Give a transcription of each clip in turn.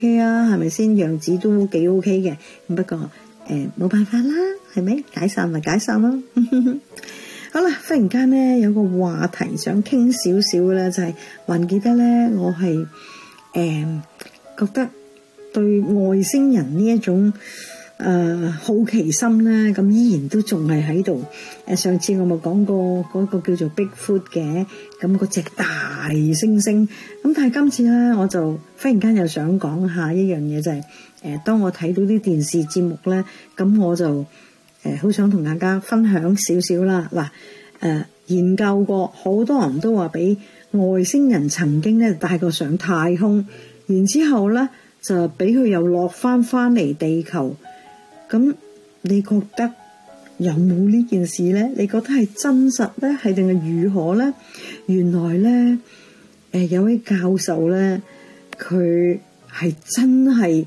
OK 啊，係咪先？樣子都幾 OK 嘅，不過冇辦法啦，係咪？解散咪解散咯。好啦，忽然間咧有個話題想傾少少嘅咧，就係還記得咧，我係覺得對外星人呢一種好奇心咧，咁依然都仲係喺度。上次我咪講過嗰個叫做 Bigfoot 嘅，咁嗰隻大猩猩。咁但係今次咧，我就忽然間又想講下一樣嘢，就係當我睇到啲電視節目咧，咁我就好想同大家分享少少啦。嗱，研究過，好多人都話俾外星人曾經咧帶過上太空，然之後咧就俾佢又落翻嚟地球。咁你覺得有冇呢件事咧？你覺得係真實咧，係定係如何咧？原來咧，有位教授咧，佢係真係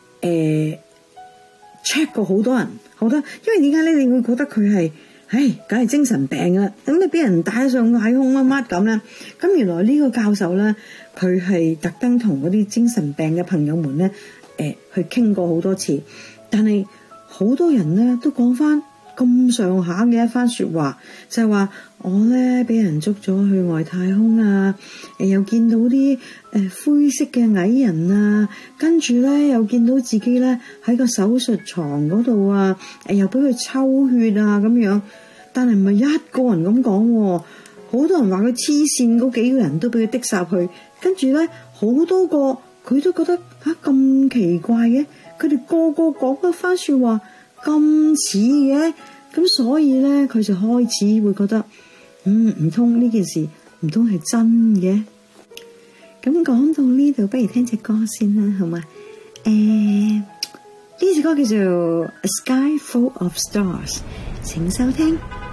check 過好多人，好多，因為點解咧？你會覺得佢係，梗係精神病啊！咁你俾人帶上太空乜乜咁咧？咁原來呢個教授咧，佢係特登同嗰啲精神病嘅朋友們咧，去傾過好多次，但係好多人咧都講翻咁上下嘅一番說話，就係話我咧俾人捉咗去外太空啊，又見到啲灰色嘅矮人啊，跟住咧又見到自己咧喺個手術床嗰度啊，又俾佢抽血啊咁樣，但係唔係一個人咁講，好多人話佢黐線，嗰幾個人都俾佢的殺去，跟住咧好多個佢都覺得咁奇怪嘅。佢哋個個講一番說話咁似嘅，咁所以咧佢就開始會覺得，唔通呢件事唔通係真嘅？咁講到呢度，不如聽隻歌先啦，好嘛？呢隻歌叫做《A Sky Full of Stars》，請收聽。